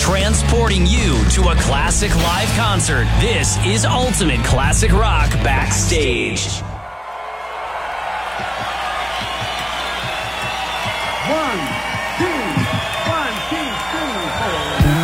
transporting you to a classic live concert. This is Ultimate Classic Rock Backstage.